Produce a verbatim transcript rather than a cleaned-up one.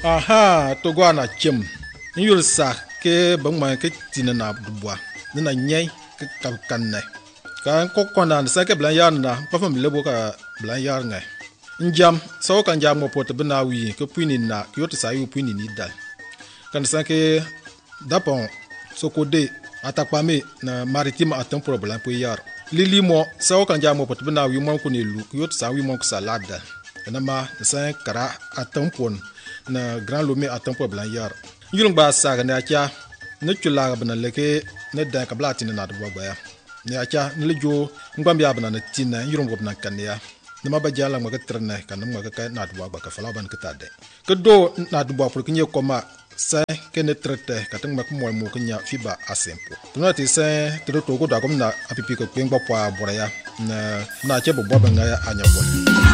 aha to go na chem yul sa ke bang ma ke tin na dubwa na nyai ke ka kan ne ka ko ko na sa ke blan yar na pa fam lebo ka blan yar ngai njam so kan jam mo pot bna wi ke puini na yot sa yu puini ni dal kan sa ke dapon so ko de atakpame na maritime atem problem po yar lili mo so kan jam mo pot bna wi mo ko ni lu yot sa wi mo ko salada na ma sa kara atem pon na grand lomé atem problem yar yulung ba sa ga na cha ne chula ga bna leke ne da ka blati na do ba ya ne acha ne lejo ngam ya bna na tinna yulung go bna kan ya ne ma ba jala ma ga trene kan ma ga ka na do ba ka fala ban ka tade ke do na do ba pour que nye koma sa ke ne trete ka tang ma ko mo mo nya fiba asempo tuna ti sa to to go da ko na apipi ko pengba po abora ya na na che bo ba nga ya anya bo